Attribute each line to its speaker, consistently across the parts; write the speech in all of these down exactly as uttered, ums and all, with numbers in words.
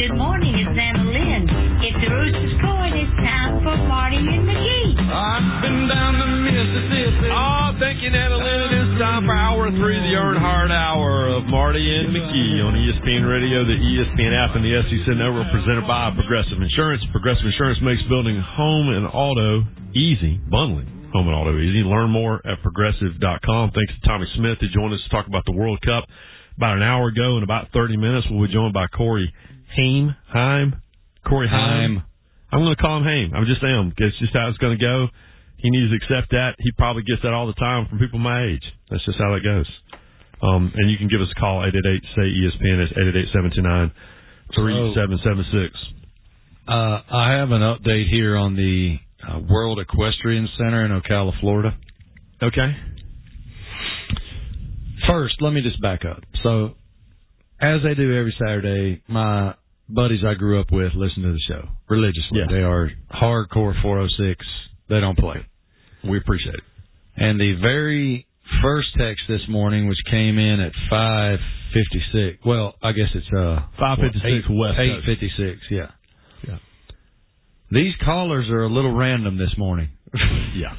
Speaker 1: good morning. It's Anna Lynn. If the rooster's crowing, it's time for Marty and McGee.
Speaker 2: I've been down to Mississippi. Oh, thank you, Anna Lynn. It's time for hour three, the Earnhardt Hour of Marty and McGee on E S P N Radio, the E S P N app, and the S E C Network, presented by Progressive Insurance. Progressive Insurance makes building home and auto easy, bundling home and auto easy. Learn more at progressive dot com. Thanks to Tommy Smith who joined us to talk about the World Cup about an hour ago. In about thirty minutes, we'll be joined by Corey Haim. Haim? Corey Haim. I'm going to call him Haim. I'm just saying. It's just how it's going to go. He needs to accept that. He probably gets that all the time from people my age. That's just how that goes. Um, and you can give us a call, eight eight eight, say E S P N. It's eight eight eight, seven two nine, three seven seven six.
Speaker 3: Uh, I have an update here on the uh, World Equestrian Center in Ocala, Florida.
Speaker 2: Okay.
Speaker 3: First, let me just back up. So, as I do every Saturday, my buddies I grew up with listen to the show religiously.
Speaker 2: Yeah.
Speaker 3: They are hardcore four oh six. They don't play.
Speaker 2: We appreciate it.
Speaker 3: And the very first text this morning, which came in at five fifty-six. Well, I guess it's uh
Speaker 2: five fifty-six West Coast.
Speaker 3: eight fifty-six, yeah.
Speaker 2: Yeah.
Speaker 3: These callers are a little random this morning.
Speaker 2: Yeah.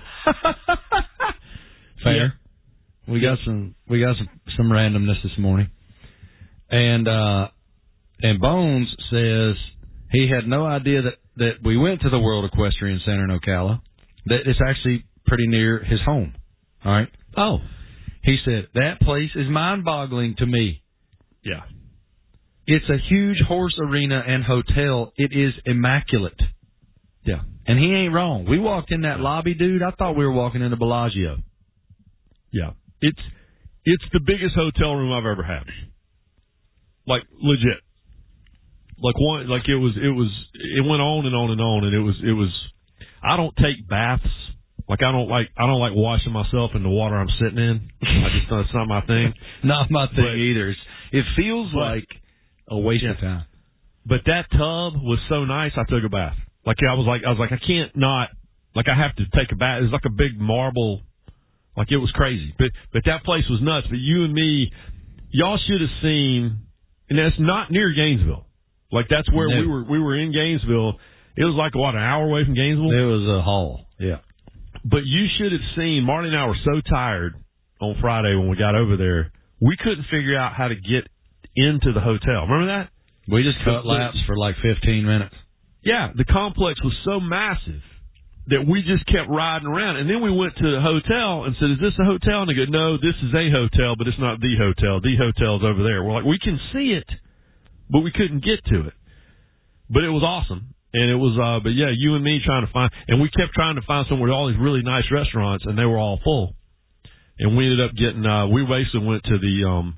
Speaker 3: Fair.
Speaker 2: Yeah.
Speaker 3: We got some we got some, some randomness this morning. And uh and Bones says he had no idea that, that we went to the World Equestrian Center in Ocala. That it's actually pretty near his home. All right?
Speaker 2: Oh.
Speaker 3: He said, that place is mind-boggling to me.
Speaker 2: Yeah.
Speaker 3: It's a huge horse arena and hotel. It is immaculate.
Speaker 2: Yeah.
Speaker 3: And he ain't wrong. We walked in that lobby, dude. I thought we were walking into Bellagio.
Speaker 2: Yeah. It's it's the biggest hotel room I've ever had. Like, legit. Like one like it was it was it went on and on and on, and it was it was I don't take baths. Like I don't like I don't like washing myself in the water I'm sitting in. I just it's not my thing.
Speaker 3: Not my thing
Speaker 2: but,
Speaker 3: either. It's, it feels
Speaker 2: but,
Speaker 3: like a waste
Speaker 2: yeah.
Speaker 3: of time.
Speaker 2: But that tub was so nice. I took a bath. Like I was like I was like I can't not like I have to take a bath. It's like a big marble. Like it was crazy. But but that place was nuts. But you and me, y'all should have seen. And that's not near Gainesville. Like that's where
Speaker 3: no.
Speaker 2: we were. We were in Gainesville. It was like what an hour away from Gainesville.
Speaker 3: It was a haul. Yeah.
Speaker 2: But you should have seen. Marty and I were so tired on Friday when we got over there. We couldn't figure out how to get into the hotel. Remember that?
Speaker 3: We just cut laps for like fifteen minutes.
Speaker 2: Yeah, the complex was so massive that we just kept riding around. And then we went to the hotel and said, is this a hotel? And they go, no, this is a hotel, but it's not the hotel. The hotel's over there. We're like, we can see it, but we couldn't get to it. But it was awesome. And it was, uh, but yeah, you and me trying to find, and we kept trying to find somewhere with all these really nice restaurants, and they were all full. And we ended up getting, uh, we basically went to the, um,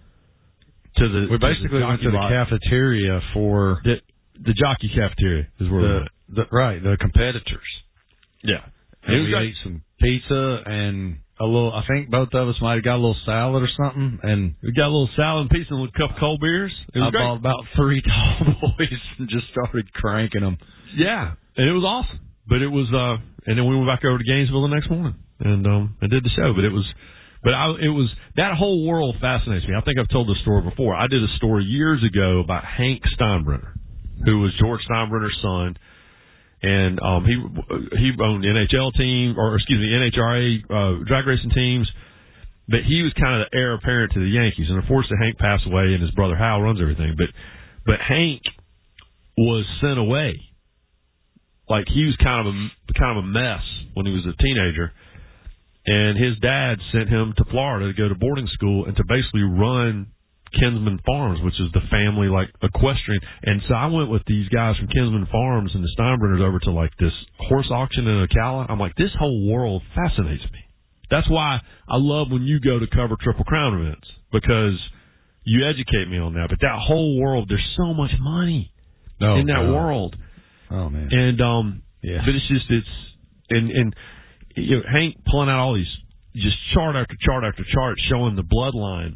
Speaker 2: to the,
Speaker 3: we basically
Speaker 2: the
Speaker 3: went to the lot. cafeteria for
Speaker 2: the, the jockey cafeteria is where
Speaker 3: the,
Speaker 2: we went.
Speaker 3: The, right, the competitors.
Speaker 2: Yeah.
Speaker 3: And we ate some pizza and a little, I think both of us might have got a little salad or something. And
Speaker 2: we got a little salad and pizza and a cup of cold beers. It was
Speaker 3: I
Speaker 2: great.
Speaker 3: bought about three tall boys and just started cranking them.
Speaker 2: Yeah. And it was awesome. But it was, uh, and then we went back over to Gainesville the next morning and, um, and did the show. But it was, but I, it was, that whole world fascinates me. I think I've told this story before. I did a story years ago about Hank Steinbrenner, who was George Steinbrenner's son. And um, he he owned N H L team, or excuse me, N H R A uh, drag racing teams. But he was kind of the heir apparent to the Yankees. And unfortunately, Hank passed away, and his brother Hal runs everything. But but Hank was sent away. Like he was kind of a kind of a mess when he was a teenager. And his dad sent him to Florida to go to boarding school and to basically run Kinsman Farms, which is the family like equestrian. And so I went with these guys from Kinsman Farms and the Steinbrenners over to like this horse auction in Ocala. I'm like, this whole world fascinates me. That's why I love when you go to cover Triple Crown events, because you educate me on that. But that whole world, there's so much money oh, in that God. world.
Speaker 3: Oh man.
Speaker 2: And um
Speaker 3: yeah.
Speaker 2: But it's just it's and and you know, Hank pulling out all these just chart after chart after chart showing the bloodline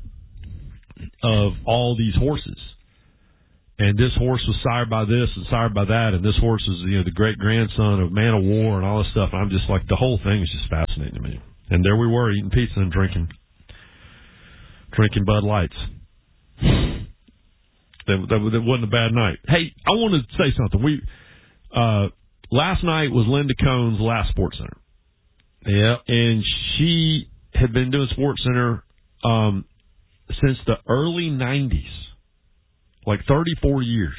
Speaker 2: of all these horses. And this horse was sired by this and sired by that, and this horse is, you know, the great grandson of Man of War and all this stuff. And I'm just like, the whole thing is just fascinating to me. And there we were eating pizza and drinking drinking Bud Lights. That, that, that wasn't a bad night. Hey, I want to say something. We uh, last night was Linda Cohn's last Sports Center.
Speaker 3: Yeah,
Speaker 2: and she had been doing Sports Center um, since the early nineties, like thirty-four years.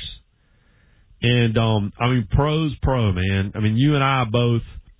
Speaker 2: And um, I mean, pro's pro, man. I mean, you and I both.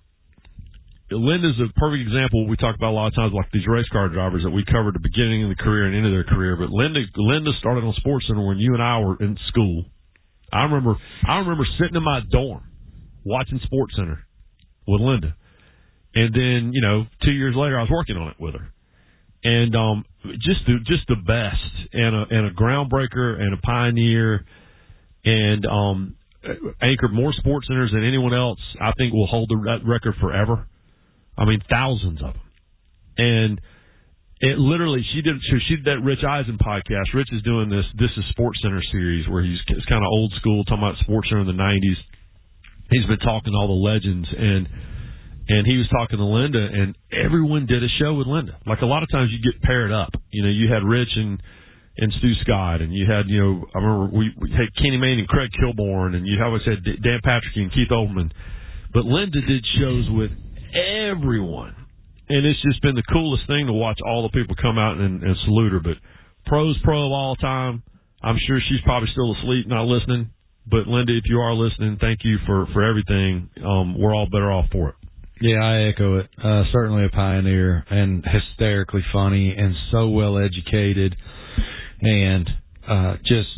Speaker 2: Linda's a perfect example. We talk about a lot of times, like these race car drivers that we covered at the beginning of the career and end of their career. But Linda, Linda started on Sports Center when you and I were in school. I remember, I remember sitting in my dorm watching Sports Center with Linda, and then you know, two years later, I was working on it with her, and um, just the, just the best, and a and a groundbreaker and a pioneer, and um, anchored more Sports Centers than anyone else. I think will hold the record forever. I mean, thousands of them. And it literally, she did, so she did that Rich Eisen podcast. Rich is doing this, This is Sports Center series where he's it's kind of old school, talking about Sports Center in the nineties. He's been talking to all the legends, and and he was talking to Linda, and everyone did a show with Linda. Like a lot of times you get paired up. You know, you had Rich and, and Stu Scott, and you had, you know, I remember we, we had Kenny Mayne and Craig Kilborn, and you always had Dan Patrick and Keith Olbermann. But Linda did shows with everyone, and it's just been the coolest thing to watch all the people come out and, and salute her. But pro's pro of all time. I'm sure she's probably still asleep, not listening. But Linda, if you are listening, thank you for, for everything. Um, we're all better off for it.
Speaker 3: Yeah, I echo it. Uh, certainly a pioneer and hysterically funny and so well educated and uh, just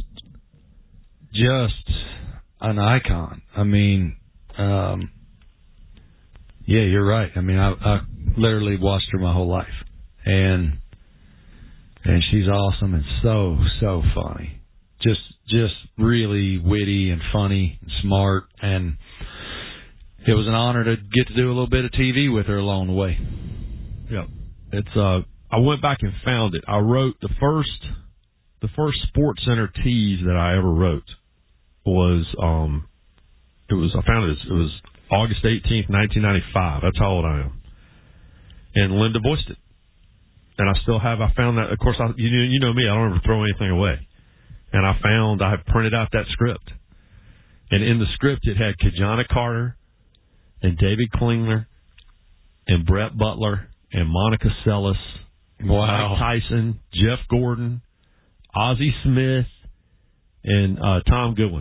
Speaker 3: just an icon. I mean, um, yeah, you're right. I mean, I, I literally watched her my whole life, and and she's awesome and so so funny. Just just really witty and funny and smart, and it was an honor to get to do a little bit of T V with her along the way.
Speaker 2: Yeah, it's uh, I went back and found it. I wrote the first the first Sports Center tease that I ever wrote was um, it was I found it it was August eighteenth, nineteen ninety-five. That's how old I am. And Linda voiced it. And I still have, I found that, of course, I, you, you know me, I don't ever throw anything away. And I found, I printed out that script. And in the script, it had Kajana Carter and David Klingler and Brett Butler and Monica Seles,
Speaker 3: wow.
Speaker 2: Mike Tyson, Jeff Gordon, Ozzie Smith, and uh, Tom Goodwin,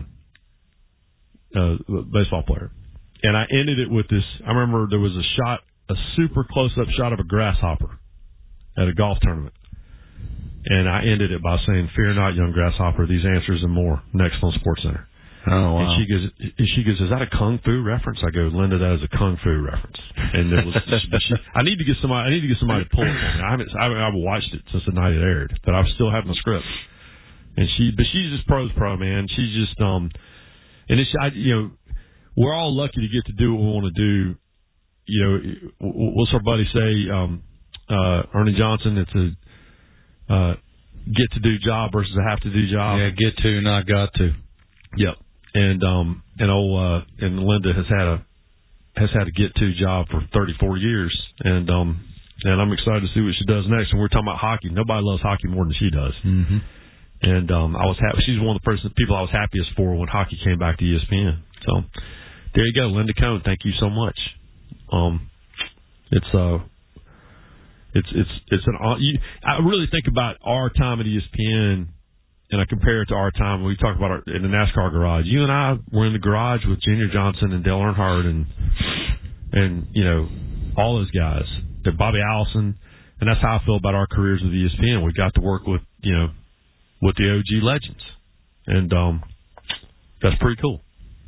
Speaker 2: uh, baseball player. And I ended it with this. I remember there was a shot, a super close-up shot of a grasshopper at a golf tournament. And I ended it by saying, "Fear not, young grasshopper, these answers and more next on Sports Center."
Speaker 3: Oh, wow.
Speaker 2: And she goes, she goes, "Is that a kung fu reference?" I go, "Linda, that is a kung fu reference." And it was, she, I need to get somebody, I need to get somebody to pull it for me. I haven't, I haven't, I haven't watched it since the night it aired, but I still have my script. And she, but she's just pro's pro, man. She's just, um, and it's, I, you know, we're all lucky to get to do what we want to do. You know, what's our buddy say? Um, uh, Ernie Johnson. It's a uh, get to do job versus a have to do job.
Speaker 3: Yeah, get to, not got to.
Speaker 2: Yep. And um, and old uh, and Linda has had a has had a get to job for thirty-four years, and um, and I'm excited to see what she does next. And we're talking about hockey. Nobody loves hockey more than she does.
Speaker 3: Mm-hmm.
Speaker 2: And um, I was happy. She's one of the person, people I was happiest for when hockey came back to E S P N. So there you go, Linda Cohn. Thank you so much. Um, it's uh, it's it's it's an. You, I really think about our time at E S P N, and I compare it to our time. We talk about our, in the NASCAR garage. You and I were in the garage with Junior Johnson and Dale Earnhardt and and you know all those guys, and Bobby Allison, and that's how I feel about our careers with E S P N. We got to work with you know with the O G legends, and um, that's pretty cool.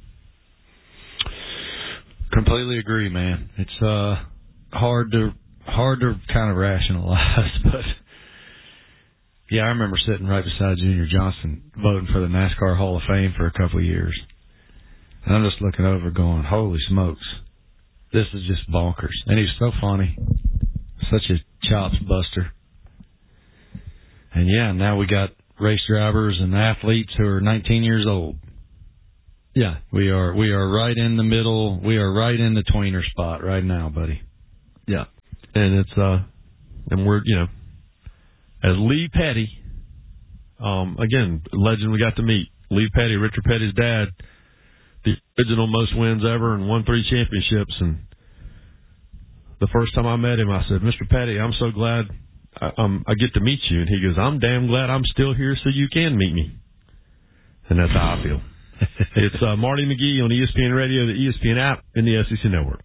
Speaker 3: Completely agree, man. It's uh hard to hard to kind of rationalize, but yeah, I remember sitting right beside Junior Johnson voting for the NASCAR Hall of Fame for a couple of years, and I'm just looking over, going, "Holy smokes, this is just bonkers!" And he's so funny, such a chops buster, and yeah, now we got race drivers and athletes who are nineteen years old. Yeah, we are we are right in the middle. We are right in the tweener spot right now, buddy.
Speaker 2: Yeah, and it's uh, and we're you know, as Lee Petty Um, again, legend we got to meet. Lee Petty, Richard Petty's dad, the original most wins ever and won three championships. And the first time I met him, I said, Mister Petty, I'm so glad I, um, I get to meet you. And he goes, I'm damn glad I'm still here so you can meet me. And that's how I feel. It's uh, Marty McGee on E S P N Radio, the E S P N app, and the S E C Network.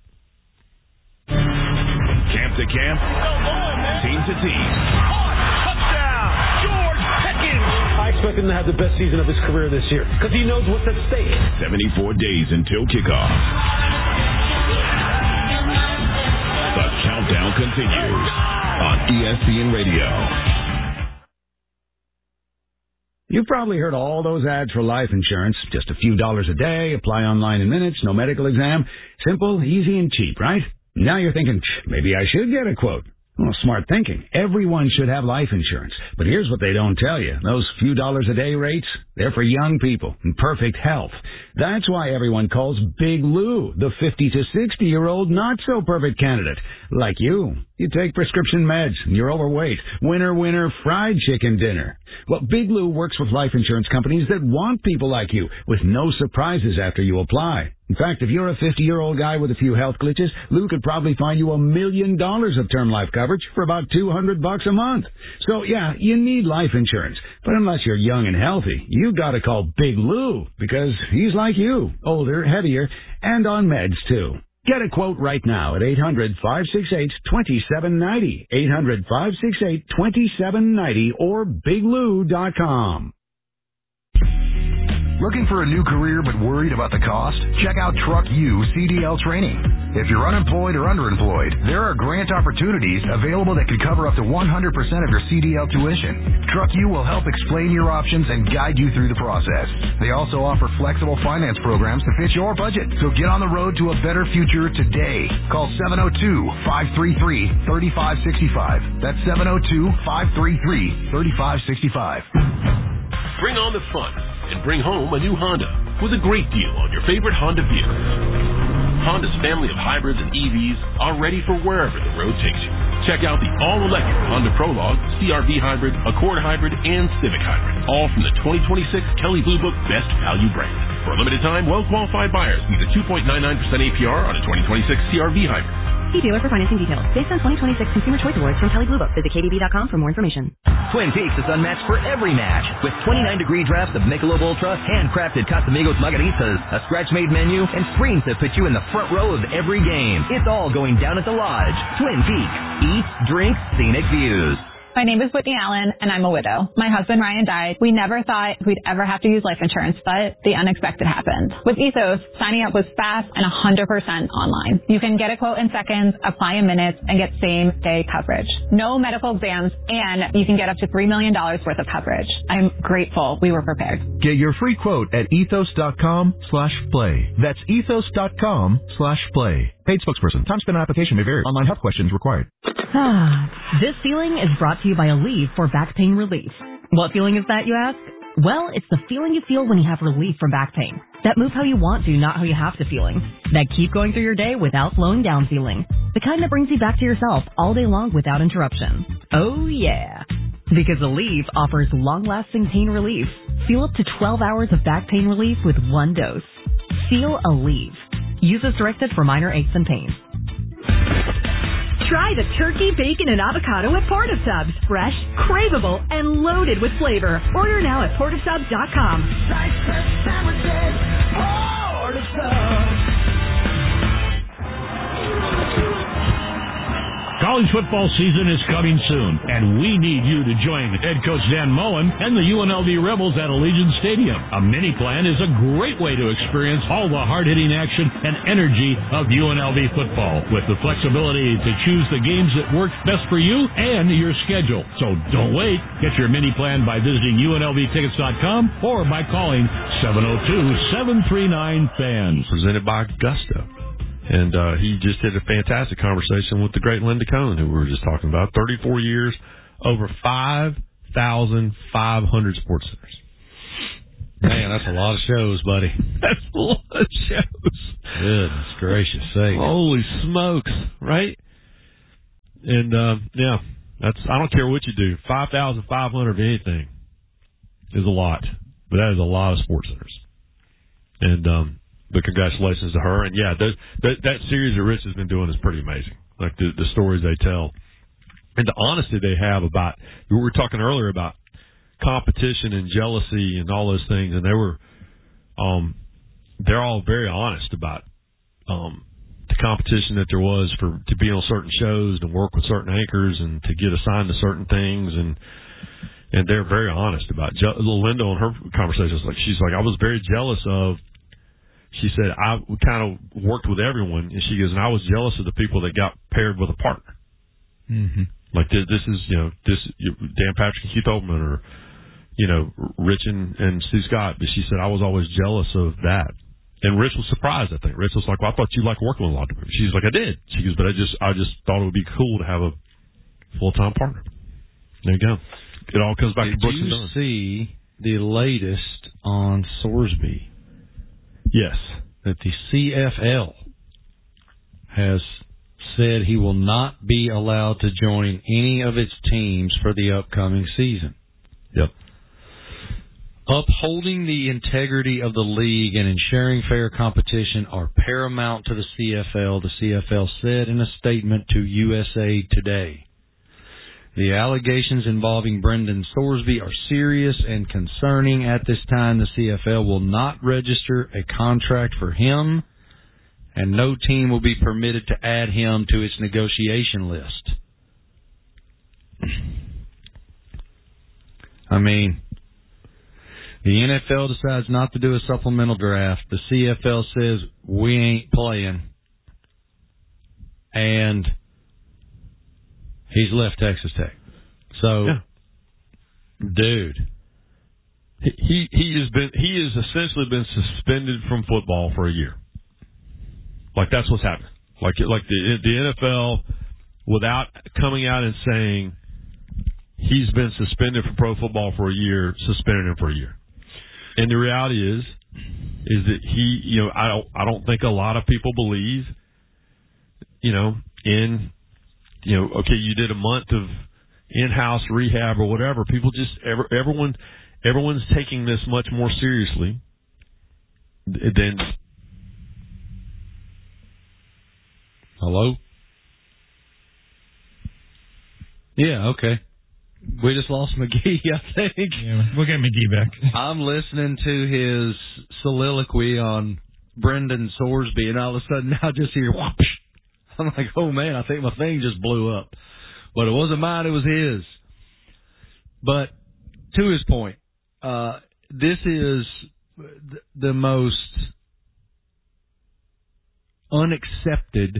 Speaker 4: Camp to camp, team to team. Touchdown, George Pickens.
Speaker 5: I expect him to have the best season of his career this year because he knows what's at stake.
Speaker 4: seventy-four days until kickoff. The countdown continues on E S P N Radio.
Speaker 6: You've probably heard all those ads for life insurance. Just a few dollars a day, apply online in minutes, no medical exam. Simple, easy, and cheap, right? Now you're thinking, maybe I should get a quote. Well, smart thinking. Everyone should have life insurance. But here's what they don't tell you. Those few dollars a day rates, they're for young people in perfect health. That's why everyone calls Big Lou the fifty to sixty-year-old not-so-perfect candidate. Like you. You take prescription meds, and you're overweight. Winner, winner, fried chicken dinner. Well, Big Lou works with life insurance companies that want people like you, with no surprises after you apply. In fact, if you're a fifty-year-old guy with a few health glitches, Lou could probably find you a million dollars of term life coverage for about two hundred bucks a month. So, yeah, you need life insurance. But unless you're young and healthy, you gotta call Big Lou, because he's like you, older, heavier, and on meds, too. Get a quote right now at eight hundred, five six eight, two seven nine zero, eight hundred, five six eight, two seven nine zero, or big lou dot com.
Speaker 7: Looking for a new career but worried about the cost? Check out Truck U C D L Training. If you're unemployed or underemployed, there are grant opportunities available that can cover up to one hundred percent of your C D L tuition. Truck U will help explain your options and guide you through the process. They also offer flexible finance programs to fit your budget. So get on the road to a better future today. Call seven oh two, five three three, three five six five. That's seven oh two, five three three, three five six five.
Speaker 4: Bring on the fun and bring home a new Honda with a great deal on your favorite Honda vehicles. Honda's family of hybrids and E Vs are ready for wherever the road takes you. Check out the all-electric Honda Prologue, C R V Hybrid, Accord Hybrid, and Civic Hybrid, all from the twenty twenty-six Kelley Blue Book Best Value brand. For a limited time, well-qualified buyers get a two point nine nine percent A P R on a twenty twenty-six C R V Hybrid.
Speaker 8: See dealer for financing details. Based on twenty twenty-six Consumer Choice Awards from Kelley Blue Book. Visit K B B dot com for more information.
Speaker 9: Twin Peaks is unmatched for every match with twenty-nine degree drafts of Michelob Ultra, handcrafted Casamigos Margaritas, a scratch-made menu, and screens that put you in the front row of every game. It's all going down at the Lodge. Twin Peaks. Eat, drink, scenic views.
Speaker 10: My name is Whitney Allen, and I'm a widow. My husband, Ryan, died. We never thought we'd ever have to use life insurance, but the unexpected happened. With Ethos, signing up was fast and one hundred percent online. You can get a quote in seconds, apply in minutes, and get same-day coverage. No medical exams, and you can get up to three million dollars worth of coverage. I'm grateful we were prepared.
Speaker 11: Get your free quote at ethos.com slash play. That's ethos.com slash play. Paid spokesperson. Time spent on application may vary. Online health questions required.
Speaker 12: Ah, this feeling is brought to you by Aleve for back pain relief. What feeling is that, you ask? Well, it's the feeling you feel when you have relief from back pain. That move how you want to, not how you have to feeling. That keep going through your day without slowing down feeling. The kind that brings you back to yourself all day long without interruption. Oh, yeah. Because Aleve offers long-lasting pain relief. Feel up to twelve hours of back pain relief with one dose. Feel Aleve. Use as directed for minor aches and pains.
Speaker 13: Try the turkey, bacon, and avocado at Portasubs. Fresh, craveable, and loaded with flavor. Order now at portasubs dot com.
Speaker 14: College football season is coming soon, and we need you to join head coach Dan Mullen and the U N L V Rebels at Allegiant Stadium. A mini plan is a great way to experience all the hard-hitting action and energy of U N L V football, with the flexibility to choose the games that work best for you and your schedule. So don't wait. Get your mini plan by visiting U N L V tickets dot com or by calling seven oh two, seven three nine, F A N S.
Speaker 2: Presented by Gusto. And uh, he just had a fantastic conversation with the great Linda Cohn, who we were just talking about. thirty-four years, over five thousand five hundred sports centers.
Speaker 3: Man, that's a lot of shows, buddy.
Speaker 2: That's a lot of shows.
Speaker 3: Goodness gracious sake.
Speaker 2: Holy smokes, right? And, uh, yeah, that's I don't care what you do. five thousand five hundred of anything. is a lot, but that is a lot of Sports Centers. And um, but congratulations to her. And yeah, that, that that series that Rich has been doing is pretty amazing. Like the, the stories they tell, and the honesty they have about. We were talking earlier about competition and jealousy and all those things, and they were, um, they're all very honest about um, the competition that there was for to be on certain shows and work with certain anchors and to get assigned to certain things, and and they're very honest about. Je- Linda on her conversations, like she's like, I was very jealous of. She said, I kind of worked with everyone, and she goes, and I was jealous of the people that got paired with a partner.
Speaker 3: Mm-hmm.
Speaker 2: Like, this, this is, you know, this Dan Patrick and Keith Olbermann, or, you know, Rich and, and Steve Scott. But she said, I was always jealous of that. And Rich was surprised, I think. Rich was like, well, I thought you liked working with a lot of people. She's like, I did. She goes, but I just I just thought it would be cool to have a full-time partner. There you go. It all comes back
Speaker 3: Did
Speaker 2: to Brooks and
Speaker 3: you
Speaker 2: Dunn.
Speaker 3: see the latest on Sorsby?
Speaker 2: Yes.
Speaker 3: That the C F L has said he will not be allowed to join any of its teams for the upcoming season.
Speaker 2: Yep.
Speaker 3: Upholding the integrity of the league and ensuring fair competition are paramount to the C F L, the C F L said in a statement to U S A Today. The allegations involving Brendan Sorsby are serious and concerning. At this time, the C F L will not register a contract for him, and no team will be permitted to add him to its negotiation list. I mean, the N F L decides not to do a supplemental draft. The C F L says, we ain't playing. And he's left Texas Tech. So,
Speaker 2: yeah.
Speaker 3: dude.
Speaker 2: He, he he has been he has essentially been suspended from football for a year. Like, that's what's happening. Like like the the N F L, without coming out and saying he's been suspended from pro football for a year, suspended him for a year. And the reality is, is that he, you know, I don't I don't think a lot of people believe, you know, in, you know, okay, you did a month of in-house rehab or whatever. People just everyone everyone's taking this much more seriously than.
Speaker 3: Hello? Yeah, okay. We just lost McGee, I think.
Speaker 15: Yeah, we'll get McGee back.
Speaker 3: I'm listening to his soliloquy on Brendan Sorsby, and all of a sudden I just hear whoosh. I'm like, oh man, I think my thing just blew up. But it wasn't mine, it was his. But to his point, uh, this is the most unaccepted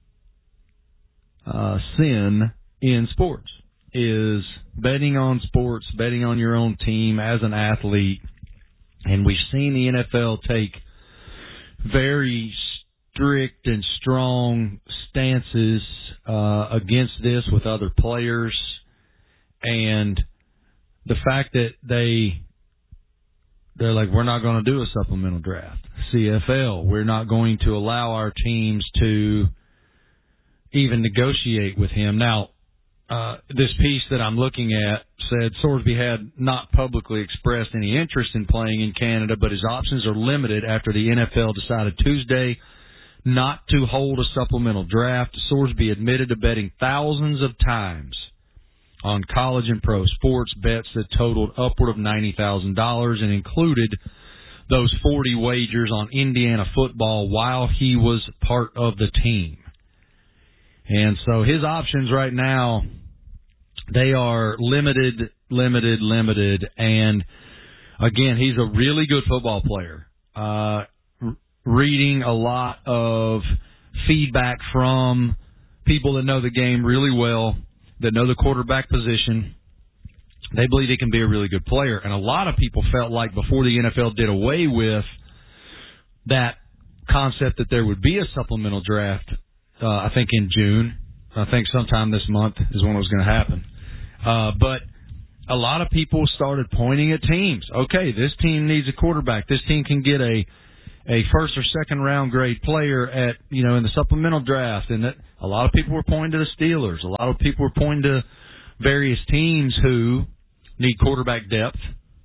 Speaker 3: uh, sin in sports, is betting on sports, betting on your own team as an athlete. And we've seen the N F L take very strict and strong stances uh, against this with other players, and the fact that they they're like, we're not going to do a supplemental draft. C F L, we're not going to allow our teams to even negotiate with him. Now, uh, this piece that I'm looking at said Sorsby had not publicly expressed any interest in playing in Canada, but his options are limited after the N F L decided Tuesday not to hold a supplemental draft. Sorsby admitted to betting thousands of times on college and pro sports, bets that totaled upward of ninety thousand dollars and included those forty wagers on Indiana football while he was part of the team. And so his options right now, they are limited, limited, limited. And again, he's a really good football player. Uh, reading a lot of feedback from people that know the game really well, that know the quarterback position. They believe he can be a really good player. And a lot of people felt like before the N F L did away with that concept that there would be a supplemental draft, uh, I think in June, I think sometime this month is when it was going to happen. Uh, but a lot of people started pointing at teams. Okay, this team needs a quarterback. This team can get a a first or second round grade player at, you know, in the supplemental draft. And that a lot of people were pointing to the Steelers. A lot of people were pointing to various teams who need quarterback depth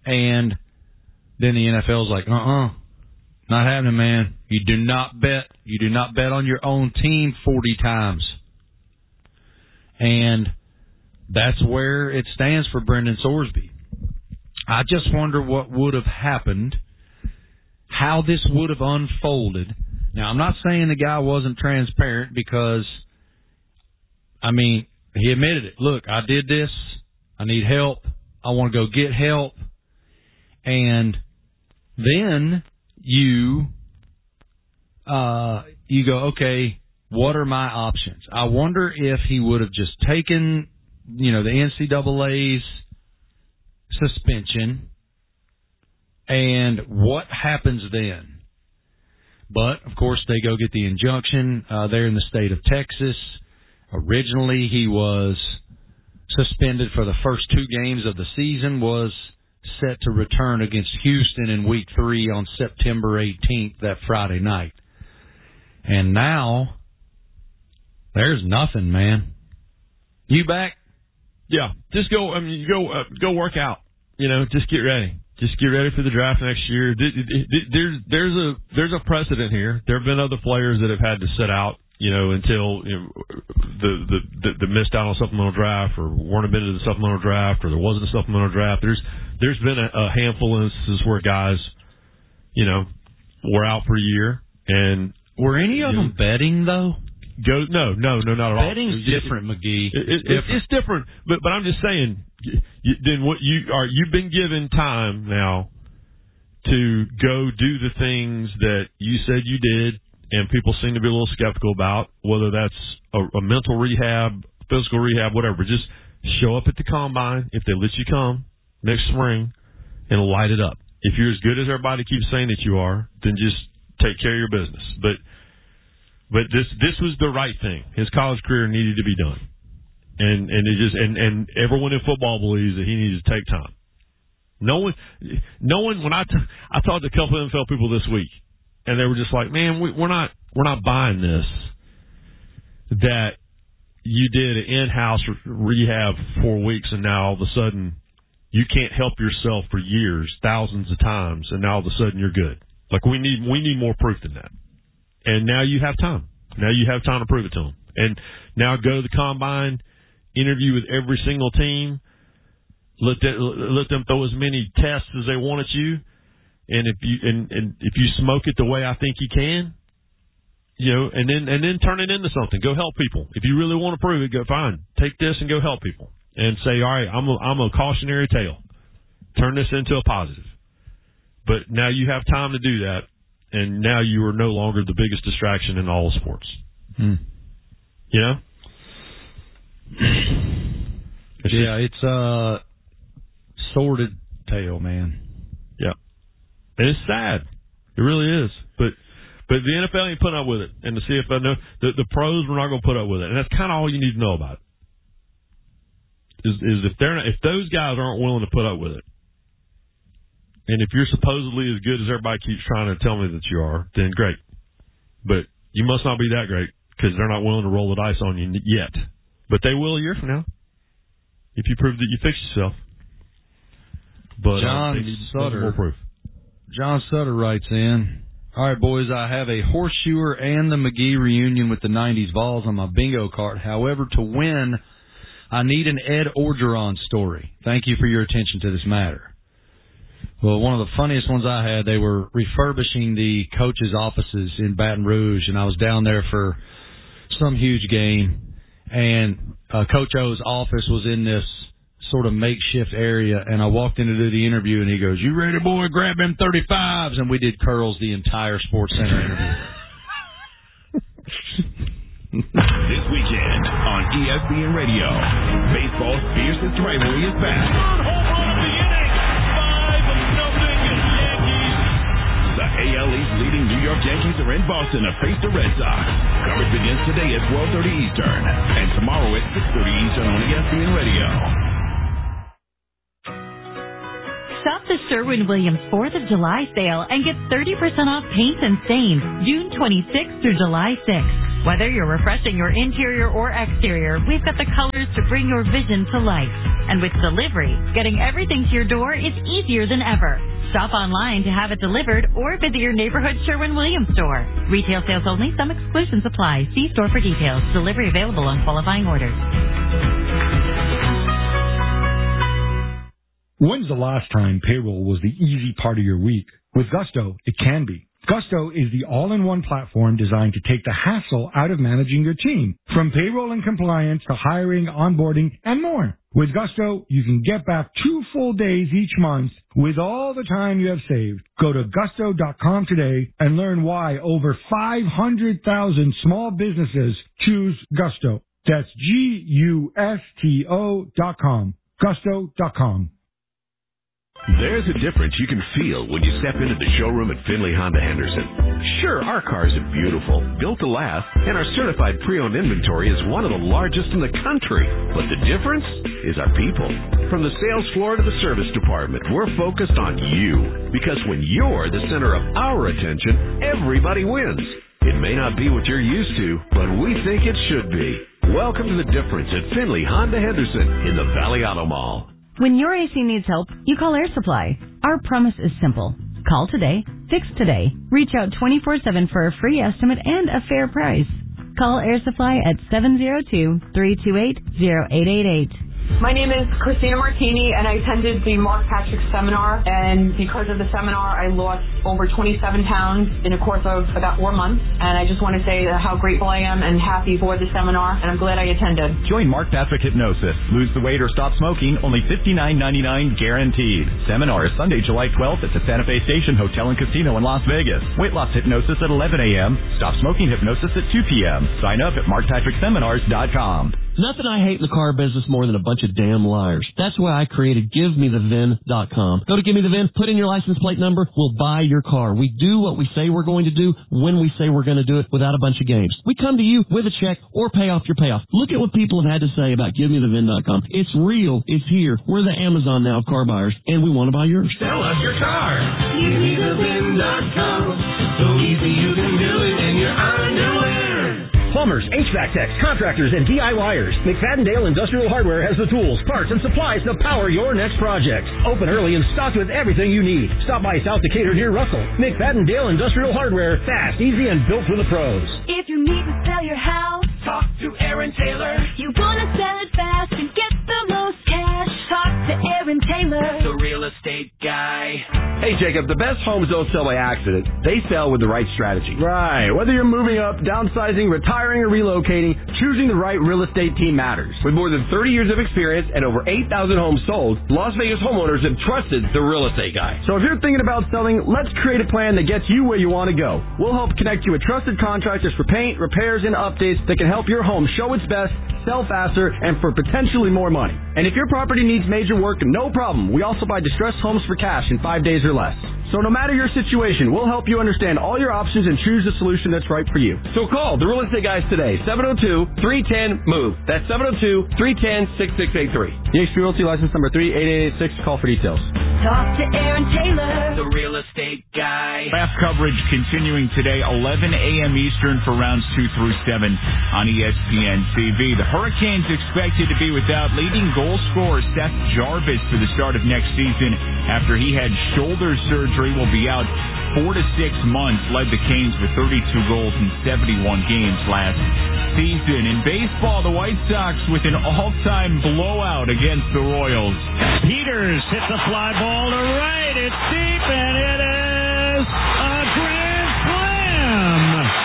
Speaker 3: And then the N F L's like, uh-uh, not happening, man. You do not bet. You do not bet on your own team forty times. And that's where it stands for Brendan Sorsby. I just wonder what would have happened, how this would have unfolded. Now, I'm not saying the guy wasn't transparent because, I mean, he admitted it. Look, I did this. I need help. I want to go get help. And then you uh, you go, okay, what are my options? I wonder if he would have just taken, you know, the N C double A's suspension, and what happens then? But, of course, they go get the injunction uh, there in the state of Texas. Originally, he was suspended for the first two games of the season, was set to return against Houston in week three on September eighteenth, that Friday night. And now, there's nothing, man. You back?
Speaker 2: Yeah, just go. I mean, go uh, go work out. You know, just get ready. Just get ready for the draft next year. There's there's a there's a precedent here. There have been other players that have had to sit out, you know, until you know, the, the the the missed out on a supplemental draft, or weren't admitted to the supplemental draft, or there wasn't a supplemental draft. There's there's been a, a handful of instances where guys, you know, were out for a year. And
Speaker 3: were any of them know, betting though?
Speaker 2: Go no no no not at all.
Speaker 3: Betting's different, McGee.
Speaker 2: It, it, different. It's different, but but I'm just saying. You, then what you are you've been given time now to go do the things that you said you did, and people seem to be a little skeptical about, whether that's a, a mental rehab, physical rehab, whatever. Just show up at the combine if they let you come next spring and light it up. If you're as good as everybody keeps saying that you are, then just take care of your business. But but this this was the right thing. His college career needed to be done. And and it just and, and everyone in football believes that he needs to take time. No one, no one. When I t- I talked to a couple of N F L people this week, and they were just like, "Man, we, we're not we're not buying this. That you did an in-house rehab for four weeks, and now all of a sudden you can't help yourself for years, thousands of times, and now all of a sudden you're good. Like we need we need more proof than that. And now you have time. Now you have time to prove it to them. And now go to the combine." Interview with every single team. Let that, let them throw as many tests as they want at you, and if you and, and if you smoke it the way I think you can, you know, and then and then turn it into something. Go help people. If you really want to prove it, go fine. Take this and go help people, and say, all right, I'm a, I'm a cautionary tale. Turn this into a positive. But now you have time to do that, and now you are no longer the biggest distraction in all sports.
Speaker 3: Hmm.
Speaker 2: You know.
Speaker 3: It's yeah, just, it's a sordid tale, man.
Speaker 2: Yeah, and it's sad. It really is. But but the N F L ain't putting up with it, and the C F L no, the the pros were not going to put up with it, and that's kind of all you need to know about it. Is is if they're not, if those guys aren't willing to put up with it, and if you're supposedly as good as everybody keeps trying to tell me that you are, then great. But you must not be that great because they're not willing to roll the dice on you yet. But they will a year from now if you prove that you fixed yourself. But
Speaker 3: John
Speaker 2: uh, they need
Speaker 3: Sutter,
Speaker 2: more proof.
Speaker 3: John Sutter writes in, all right, boys, I have a horseshoer and the McGee reunion with the nineties Vols on my bingo card. However, to win, I need an Ed Orgeron story. Thank you for your attention to this matter. Well, one of the funniest ones I had, they were refurbishing the coaches' offices in Baton Rouge, and I was down there for some huge game. And uh, Coach O's office was in this sort of makeshift area, and I walked in to do the interview, and he goes, you ready, boy? Grab them thirty-fives. And we did curls the entire Sports Center interview.
Speaker 15: This weekend on E S P N Radio, baseball's fiercest rivalry is back. A L East leading New York Yankees are in Boston to face the Red Sox. Coverage begins today at twelve thirty Eastern and tomorrow at six thirty Eastern on E S P N Radio.
Speaker 12: Shop the Sherwin-Williams fourth of July sale and get thirty percent off paints and stains June twenty-sixth through July sixth.
Speaker 16: Whether you're refreshing your interior or exterior, we've got the colors to bring your vision to life. And with delivery, getting everything to your door is easier than ever. Shop online to have it delivered or visit your neighborhood Sherwin-Williams store. Retail sales only. Some exclusions apply. See store for details. Delivery available on qualifying orders.
Speaker 17: When's the last time payroll was the easy part of your week? With Gusto, it can be. Gusto is the all-in-one platform designed to take the hassle out of managing your team, from payroll and compliance to hiring, onboarding, and more. With Gusto, you can get back two full days each month with all the time you have saved. Go to gusto dot com today and learn why over five hundred thousand small businesses choose Gusto. That's G U S T O dot com. gusto dot com.
Speaker 4: There's a difference you can feel when you step into the showroom at Finley Honda Henderson. Sure, our cars are beautiful, built to last, and our certified pre-owned inventory is one of the largest in the country. But the difference is our people. From the sales floor to the service department, we're focused on you. Because when you're the center of our attention, everybody wins. It may not be what you're used to, but we think it should be. Welcome to the difference at Finley Honda Henderson in the Valley Auto Mall.
Speaker 12: When your A C needs help, you call Air Supply. Our promise is simple. Call today, fix today. Reach out twenty-four seven for a free estimate and a fair price. Call Air Supply at seven zero two, three two eight, zero eight eight eight.
Speaker 18: My name is Christina Martini, and I attended the Mark Patrick seminar, and because of the seminar, I lost over twenty-seven pounds in a course of about four months, and I just want to say how grateful I am and happy for the seminar, and I'm glad I attended.
Speaker 19: Join Mark Patrick Hypnosis. Lose the weight or stop smoking, only fifty-nine ninety-nine guaranteed. Seminar is Sunday, July twelfth at the Santa Fe Station Hotel and Casino in Las Vegas. Weight loss hypnosis at eleven a.m. Stop smoking hypnosis at two p.m. Sign up at mark patrick seminars dot com.
Speaker 20: Nothing I hate in the car business more than a bunch of damn liars. That's why I created give me the V I N dot com. Go to Give Me The V I N, put in your license plate number, we'll buy your car. We do what we say we're going to do when we say we're going to do it without a bunch of games. We come to you with a check or pay off your payoff. Look at what people have had to say about Give Me The V I N dot com. It's real. It's here. We're the Amazon now of car buyers, and we want to buy yours.
Speaker 15: Sell us your car. Give me the V I N dot com. So easy you can do it in your underwear.
Speaker 21: Plumbers, H V A C techs, contractors, and D I Y ers. McFadden-Dale Industrial Hardware has the tools, parts, and supplies to power your next project. Open early and stocked with everything you need. Stop by South Decatur near Russell. McFadden-Dale Industrial Hardware. Fast, easy, and built for the pros.
Speaker 13: If you need to sell your house,
Speaker 15: talk to Aaron Taylor.
Speaker 13: You want to sell it fast and get the most cash, talk to Aaron Taylor,
Speaker 15: the real estate guy.
Speaker 22: Hey, Jacob, the best homes don't sell by accident. They sell with the right strategy. Right. Whether you're moving up, downsizing, retiring, or relocating, choosing the right real estate team matters. With more than thirty years of experience and over eight thousand homes sold, Las Vegas homeowners have trusted the real estate guy. So if you're thinking about selling, let's create a plan that gets you where you want to go. We'll help connect you with trusted contractors for paint, repairs, and updates that can help your home show its best, sell faster, and for potentially more money. And if your property needs major work, no problem. We also buy distressed homes for cash in five days or less. So no matter your situation, we'll help you understand all your options and choose the solution that's right for you. So call the Real Estate Guys today, seven oh two, three one zero, M O V E. That's seven oh two, three one zero, six six eight three. E X P Realty license number three eight eight eight six. Call for details.
Speaker 13: talk to Aaron Taylor,
Speaker 15: the real estate guy.
Speaker 23: Draft coverage continuing today, eleven a.m. Eastern for rounds two through seven on E S P N T V. The Hurricanes expected to be without leading goal scorer Seth Jarvis for the start of next season after he had shoulder surgery. Will be out four to six months. Led the Canes with thirty-two goals in seventy-one games last season. In baseball, the White Sox with an all-time blowout against the Royals.
Speaker 14: Peters hits a fly ball to right. It's deep, and it is a grand slam.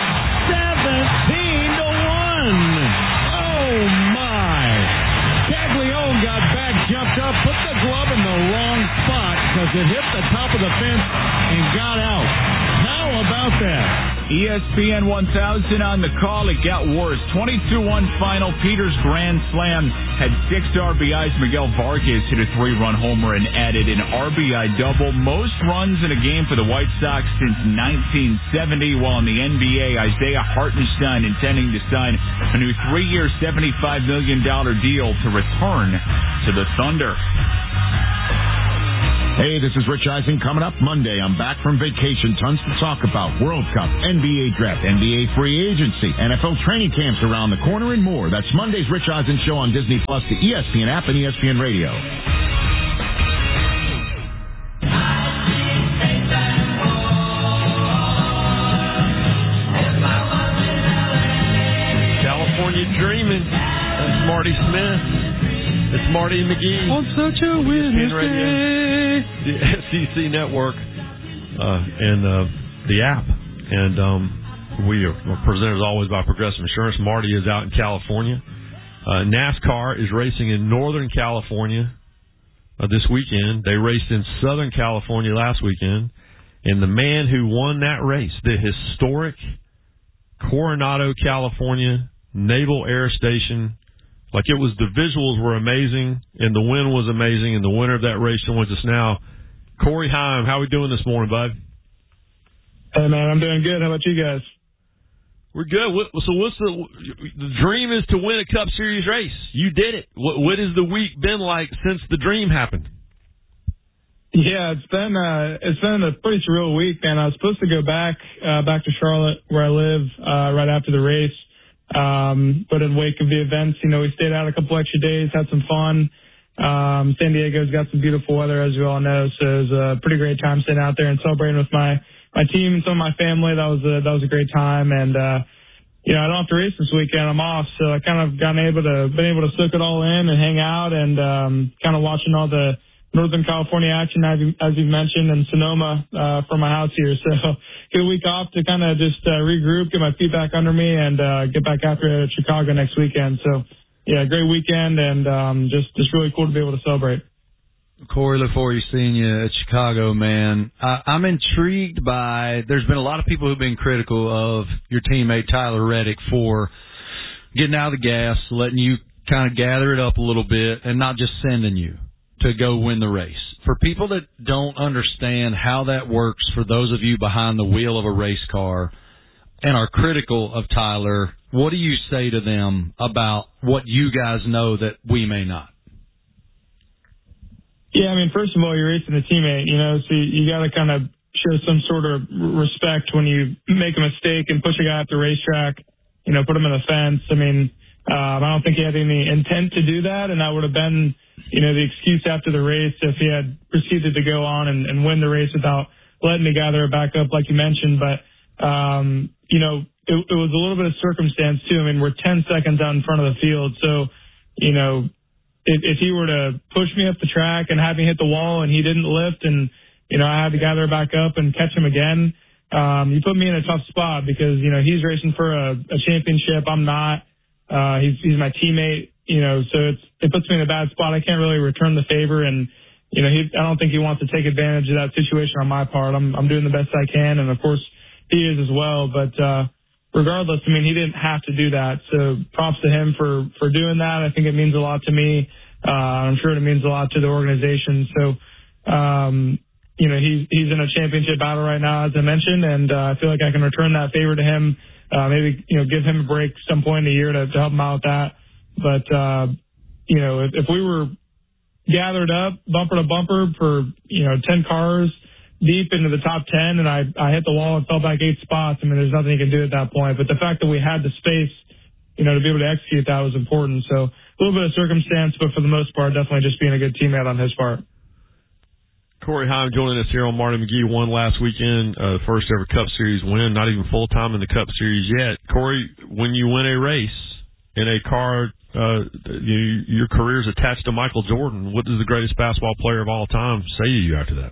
Speaker 14: seventeen to one. Oh, my. Caglione got back, jumped up, put the glove in the wrong spot because it hit the top of the fence and got out. How about that?
Speaker 23: E S P N one thousand on the call. It got worse. twenty-two one final. Peters grand slam. Had six R B Is. Miguel Vargas hit a three-run homer and added an R B I double. Most runs in a game for the White Sox since nineteen seventy. While in the N B A, Isaiah Hartenstein intending to sign a new three-year, seventy-five million dollars deal to return to the Thunder.
Speaker 1: Hey, this is Rich Eisen. Coming up Monday, I'm back from vacation. Tons to talk about. World Cup, N B A Draft, N B A Free Agency, N F L training camps around the corner, and more. That's Monday's Rich Eisen Show on Disney Plus, the E S P N app, and E S P N Radio.
Speaker 2: California Dreaming. That's Marty Smith. It's Marty McGee.
Speaker 5: On such a winter's day.
Speaker 2: The S E C Network uh, and uh, the app. And um, we are presented as always by Progressive Insurance. Marty is out in California. Uh, NASCAR is racing in Northern California uh, this weekend. They raced in Southern California last weekend. And the man who won that race, the historic Coronado, California Naval Air Station, like it was, the visuals were amazing, and the win was amazing, and the winner of that race joins us now. Corey Heim, how are we doing this morning, bud?
Speaker 6: Hey, man, I'm doing good. How about you guys?
Speaker 2: We're good. What, so what's the, the dream is to win a Cup Series race. You did it. What, what has the week been like since the dream happened?
Speaker 6: Yeah, it's been uh, it's been a pretty surreal week, man. I was supposed to go back uh, back to Charlotte, where I live, uh, right after the race. Um, but in wake of the events, you know, we stayed out a couple extra days, had some fun. Um, San Diego's got some beautiful weather, as you all know, so it was a pretty great time sitting out there and celebrating with my, my team and some of my family. That was a, that was a great time. And, uh, you know, I don't have to race this weekend. I'm off. So I kind of gotten able to, been able to soak it all in and hang out and, um, kind of watching all the Northern California action, as you, as you mentioned, and Sonoma, uh, from my house here. So get a week off to kind of just, uh, regroup, get my feet back under me, and, uh, get back after it at Chicago next weekend. So, yeah, great weekend, and, um, just, just really cool to be able to celebrate.
Speaker 3: Corey, look forward to seeing you at Chicago, man. I, I'm intrigued by, there's been a lot of people who've been critical of your teammate Tyler Reddick for getting out of the gas, letting you kind of gather it up a little bit, and not just sending you to go win the race. For people that don't understand how that works, for those of you behind the wheel of a race car and are critical of Tyler, what do you say to them about what you guys know that we may not?
Speaker 6: Yeah, I mean, first of all, you're racing a teammate, you know, so you got to kind of show some sort of respect when you make a mistake and push a guy up the racetrack, you know, put him in the fence. I mean, um, I don't think he had any intent to do that, and that would have been, you know, the excuse after the race if he had proceeded to go on and, and win the race without letting me gather it back up, like you mentioned. But, um, you know, it, it was a little bit of circumstance, too. I mean, we're ten seconds out in front of the field. So, you know, if, if he were to push me up the track and have me hit the wall and he didn't lift and, you know, I had to gather it back up and catch him again, um, you put me in a tough spot because, you know, he's racing for a, a championship. I'm not. Uh, he's, he's my teammate. You know, so it's, it puts me in a bad spot. I can't really return the favor, and, you know, he, I don't think he wants to take advantage of that situation on my part. I'm, I'm doing the best I can, and of course he is as well. But, uh, regardless, I mean, he didn't have to do that. So props to him for, for doing that. I think it means a lot to me. Uh, I'm sure it means a lot to the organization. So, um, you know, he's, he's in a championship battle right now, as I mentioned, and, uh, I feel like I can return that favor to him. Uh, maybe, you know, give him a break some point in the year to, to help him out with that. But, uh, you know, if, if we were gathered up bumper to bumper for, you know, ten cars deep into the top ten and I, I hit the wall and fell back eight spots, I mean, there's nothing you can do at that point. But the fact that we had the space, you know, to be able to execute that was important. So a little bit of circumstance, but for the most part, definitely just being a good teammate on his part.
Speaker 2: Corey Heim joining us here on Marty McGee. Won last weekend, uh, first ever Cup Series win, not even full-time in the Cup Series yet. Corey, when you win a race in a car, uh, you, your career is attached to Michael Jordan. What does the greatest basketball player of all time say to you after that?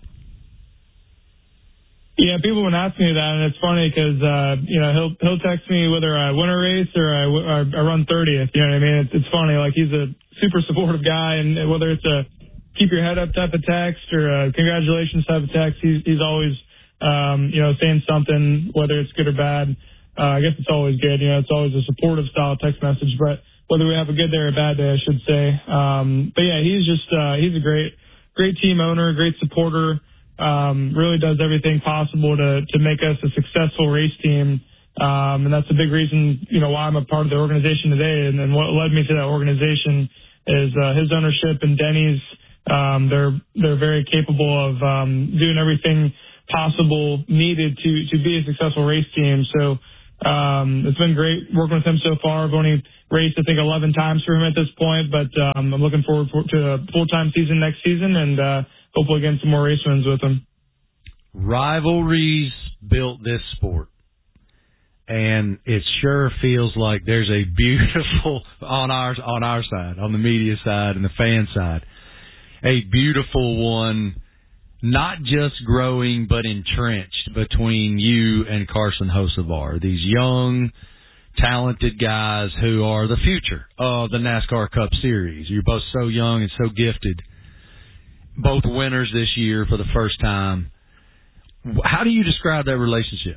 Speaker 6: Yeah, people would ask me that, and it's funny because, uh, you know, he'll he'll text me whether I win a race or I, or I run thirtieth. You know what I mean? It's, it's funny. Like, he's a super supportive guy, and whether it's a keep your head up type of text or a congratulations type of text, he's he's always, um, you know, saying something, whether it's good or bad. Uh, I guess it's always good. You know, it's always a supportive style text message, but whether we have a good day or a bad day, I should say. Um, but yeah, he's just, uh, he's a great, great team owner, great supporter, um, really does everything possible to, to make us a successful race team. Um, and that's a big reason, you know, why I'm a part of the organization today. And, and what led me to that organization is, uh, his ownership and Denny's, um, they're they're very capable of um, doing everything possible needed to to be a successful race team. So um, it's been great working with him so far. I've only raced, I think, eleven times for him at this point, but um, I'm looking forward for, to a full-time season next season and uh, hopefully getting some more race wins with him.
Speaker 3: Rivalries built this sport, and it sure feels like there's a beautiful, on our, on our side, on the media side and the fan side, a beautiful one, not just growing but entrenched between you and Carson Hocevar, these young, talented guys who are the future of the NASCAR Cup Series. You're both so young and so gifted, both winners this year for the first time. How do you describe that relationship?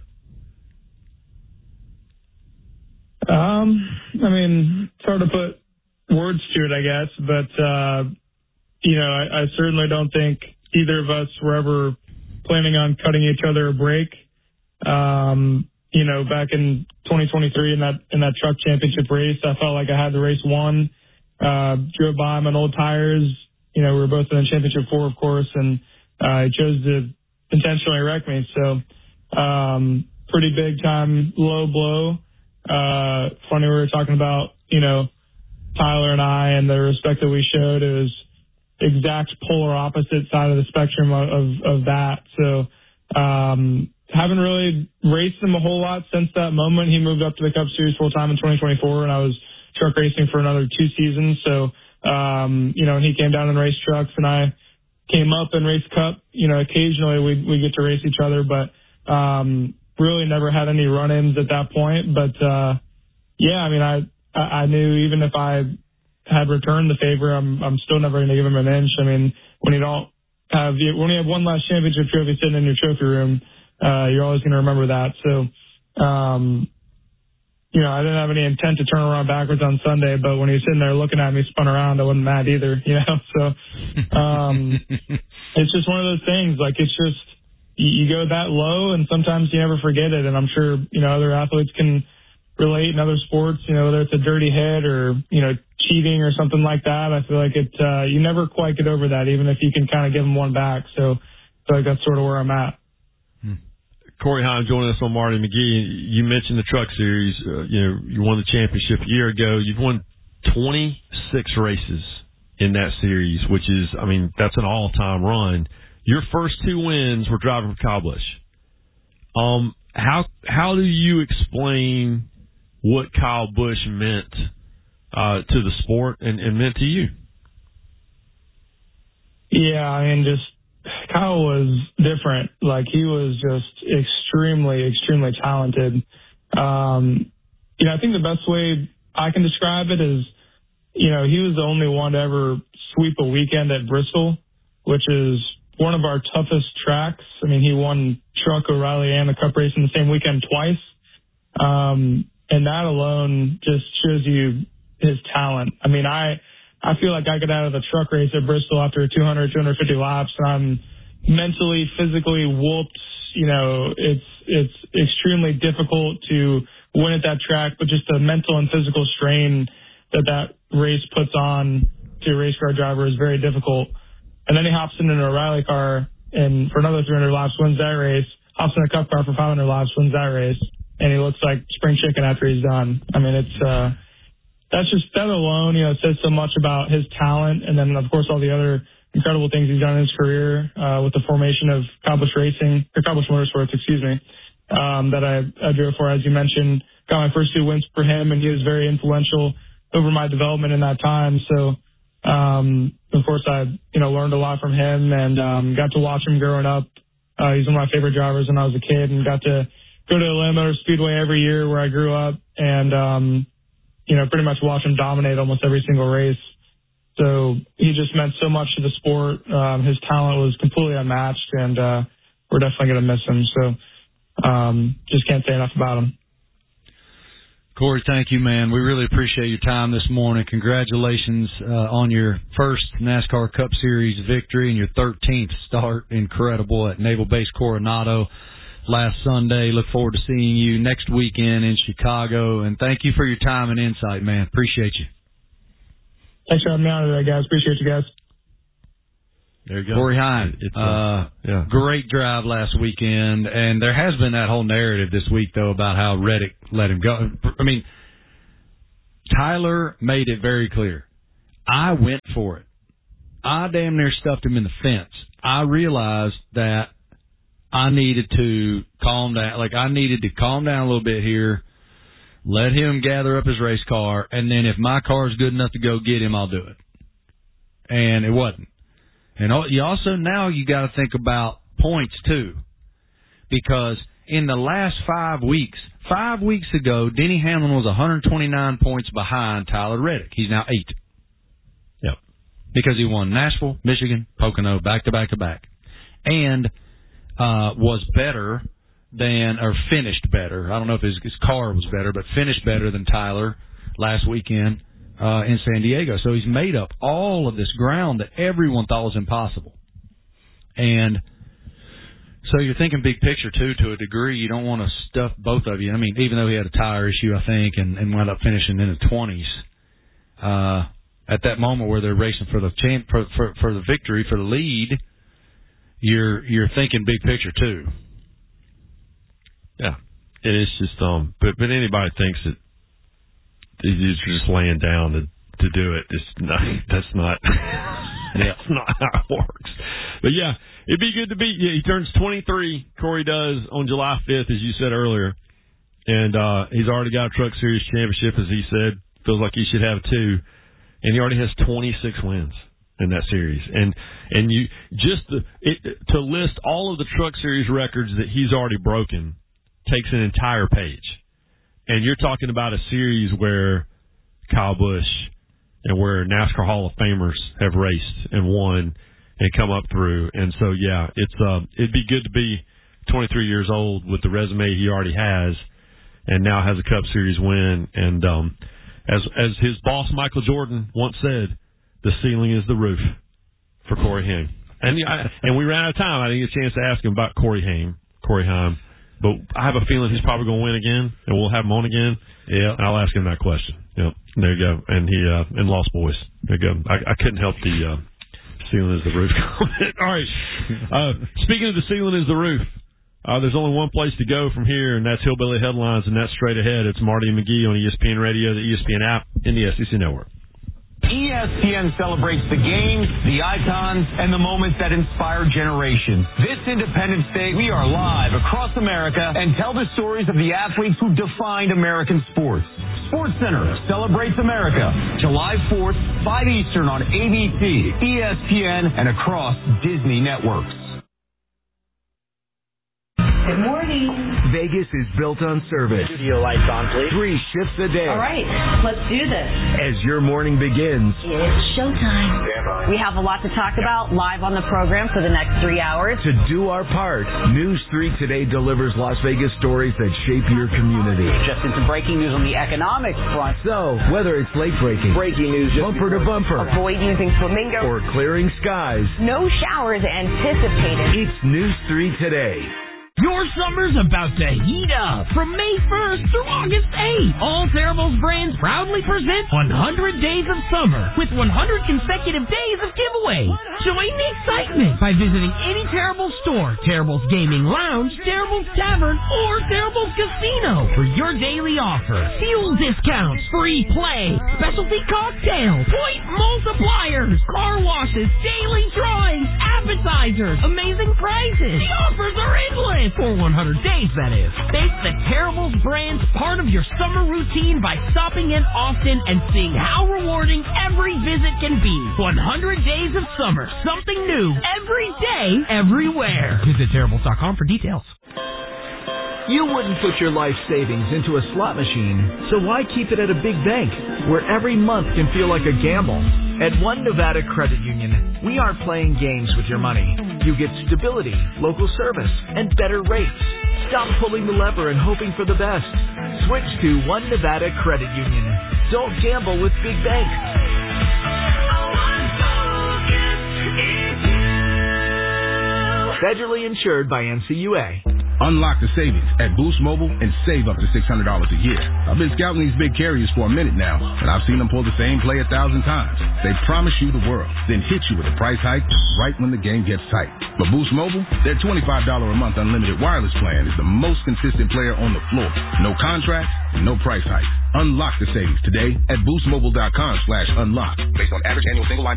Speaker 6: Um, I mean, it's hard to put words to it, I guess, but, uh, you know, I, I certainly don't think either of us were ever planning on cutting each other a break. Um, you know, back in twenty twenty-three in that, in that truck championship race, I felt like I had the race won, uh, drove by him on old tires. You know, we were both in the championship four, of course, and, uh, he chose to intentionally wreck me. So, um, pretty big time low blow. Uh, funny we were talking about, you know, Tyler and I and the respect that we showed. It was exact polar opposite side of the spectrum of, of, of that. So, um, haven't really raced him a whole lot since that moment. He moved up to the Cup Series full time in twenty twenty-four, and I was truck racing for another two seasons. So, um, you know, and he came down and raced trucks, and I came up and raced Cup. You know, occasionally we we get to race each other, but um, really never had any run-ins at that point. But uh, yeah, I mean, I I knew even if I had returned the favor, I'm I'm still never going to give him an inch. I mean, when you don't have when you have one last championship trophy sitting in your trophy room, uh, you're always going to remember that. So, um, you know, I didn't have any intent to turn around backwards on Sunday, but when he was sitting there looking at me spun around, I wasn't mad either, you know. So, um, it's just one of those things. Like, it's just you, you go that low, and sometimes you never forget it. And I'm sure, you know, other athletes can relate in other sports, you know, whether it's a dirty hit or, you know, cheating or something like that. I feel like it, uh, you never quite get over that, even if you can kind of give them one back. So I feel like that's sort of where I'm at.
Speaker 2: Corey Heim joining us on Marty McGee. You mentioned the Truck Series. Uh, you know, you won the championship a year ago. You've won twenty-six races in that series, which is, I mean, that's an all-time run. Your first two wins were driving for Kyle Busch. Um, how how do you explain what Kyle Busch meant uh, to the sport and, and meant to you?
Speaker 6: Yeah, I mean, just Kyle was different. Like, he was just extremely, extremely talented. Um, you know, I think the best way I can describe it is, you know, he was the only one to ever sweep a weekend at Bristol, which is one of our toughest tracks. I mean, he won Truck, O'Reilly, and the Cup race in the same weekend twice. Um, and that alone just shows you his talent. I mean, I, I feel like I get out of the truck race at Bristol after two hundred, two hundred fifty laps, and I'm mentally, physically whooped. You know, it's it's extremely difficult to win at that track, but just the mental and physical strain that that race puts on to a race car driver is very difficult. And then he hops in an O'Reilly car and for another three hundred laps wins that race, hops in a Cup car for five hundred laps, wins that race, and he looks like spring chicken after he's done. I mean, it's uh That's just, that alone, you know, says so much about his talent. And then, of course, all the other incredible things he's done in his career, uh, with the formation of Kyle Busch Racing, or Kyle Busch Motorsports, excuse me, um, that I, I drove for, as you mentioned, got my first two wins for him, and he was very influential over my development in that time. So, um, of course, I, you know, learned a lot from him and, um, got to watch him growing up. Uh, he's one of my favorite drivers when I was a kid, and got to go to Atlanta Motor Speedway every year where I grew up, and, um, you know, pretty much watch him dominate almost every single race. So he just meant so much to the sport. Um, his talent was completely unmatched, and uh, we're definitely going to miss him. So um, just can't say enough about him.
Speaker 3: Corey, thank you, man. We really appreciate your time this morning. Congratulations uh, on your first NASCAR Cup Series victory and your thirteenth start. Incredible at Naval Base Coronado last Sunday. Look forward to seeing you next weekend in Chicago. And thank you for your time and insight, man. Appreciate you.
Speaker 6: Thanks for having me on today, guys. Appreciate you guys.
Speaker 2: There you go.
Speaker 3: Corey Heim.
Speaker 2: It's, uh,
Speaker 3: uh,
Speaker 2: yeah.
Speaker 3: Great drive last weekend, and there has been that whole narrative this week, though, about how Reddick let him go. I mean, Tyler made it very clear. I went for it. I damn near stuffed him in the fence. I realized that I needed to calm down. Like, I needed to calm down a little bit here, let him gather up his race car, and then if my car is good enough to go get him, I'll do it. And it wasn't. And you also, now you got to think about points, too. Because in the last five weeks, five weeks ago, Denny Hamlin was one hundred twenty-nine points behind Tyler Reddick. He's now eight.
Speaker 2: Yep.
Speaker 3: Because he won Nashville, Michigan, Pocono, back-to-back-to-back. And uh, was better than, or finished better. I don't know if his, his car was better, but finished better than Tyler last weekend. Uh, in San Diego. So he's made up all of this ground that everyone thought was impossible. And so you're thinking big picture, too, to a degree. You don't want to stuff both of you. I mean, even though he had a tire issue, I think, and, and wound up finishing in the twenties, uh, at that moment where they're racing for the champ, for, for, for the victory, for the lead, you're you're thinking big picture, too.
Speaker 2: Yeah. It is just, um, but, but anybody thinks that he's just laying down to to do it. It's not, that's not that's not how it works. But yeah, it'd be good to be. Yeah, he turns twenty-three. Corey does on July fifth, as you said earlier, and uh, he's already got a Truck Series championship, as he said. Feels like he should have two, and he already has twenty-six wins in that series. And and you just the, it, to list all of the Truck Series records that he's already broken takes an entire page. And you're talking about a series where Kyle Busch and where NASCAR Hall of Famers have raced and won and come up through. And so, yeah, it's uh, it'd be good to be twenty-three years old with the resume he already has and now has a Cup Series win. And um, as as his boss, Michael Jordan, once said, the ceiling is the roof for Corey Haim. And, I, and we ran out of time. I didn't get a chance to ask him about Corey Haim, Corey Haim. But I have a feeling he's probably going to win again, and we'll have him on again. Yeah, and I'll ask him that question. Yep, there you go. And he uh, and Lost Boys. There you go. I, I couldn't help the uh, ceiling is the roof comment. All right. Uh, speaking of the ceiling is the roof, uh, there's only one place to go from here, and that's Hillbilly Headlines, and that's straight ahead. It's Marty and McGee on E S P N Radio, the E S P N app, in the S E C Network.
Speaker 7: E S P N celebrates the games, the icons, and the moments that inspire generations. This Independence Day, we are live across America and tell the stories of the athletes who defined American sports. Sports Center celebrates America, July fourth, five Eastern on A B C, E S P N, and across Disney networks.
Speaker 8: Good morning.
Speaker 11: Vegas is built on service.
Speaker 8: Studio lights on, please.
Speaker 11: Three shifts a day.
Speaker 8: All right, let's do this.
Speaker 11: As your morning begins,
Speaker 8: It's showtime. We have a lot to talk about live on the program for the next three hours.
Speaker 11: to do our part, News three Today delivers Las Vegas stories that shape your community.
Speaker 8: Just into breaking news on the economic front.
Speaker 11: So, whether it's late breaking,
Speaker 8: Breaking news.
Speaker 11: bumper to bumper,
Speaker 8: Avoid using flamingo.
Speaker 11: or clearing skies,
Speaker 8: No showers anticipated.
Speaker 11: it's News three Today.
Speaker 9: Your summer's about to heat up. From May first through August eighth, all Terribles brands proudly present one hundred Days of Summer with one hundred consecutive days of giveaway. Join the excitement by visiting any Terribles store, Terribles Gaming Lounge, Terribles Tavern, or Terribles Casino for your daily offer. Fuel discounts, free play, specialty cocktails, point multipliers, car washes, daily drawings, appetizers, amazing prices. The offers are endless. For one hundred days, that is. Make the Terribles brands part of your summer routine by stopping in often and seeing how rewarding every visit can be. one hundred Days of Summer. Something new every day, everywhere. Visit Terribles dot com for details.
Speaker 24: You wouldn't put your life savings into a slot machine, so why keep it at a big bank where every month can feel like a gamble? At One Nevada Credit Union, we aren't playing games with your money. You get stability, local service, and better rates. Stop pulling the lever and hoping for the best. Switch to One Nevada Credit Union. Don't gamble with big banks. Federally insured by N C U A.
Speaker 4: Unlock the savings at Boost Mobile and save up to six hundred dollars a year. I've been scouting these big carriers for a minute now, and I've seen them pull the same play a thousand times. They promise you the world, then hit you with a price hike right when the game gets tight. But Boost Mobile, their twenty-five dollars a month unlimited wireless plan is the most consistent player on the floor. No contract, no price hike. Unlock the savings today at boostmobile.com slash unlock. Based on average annual single line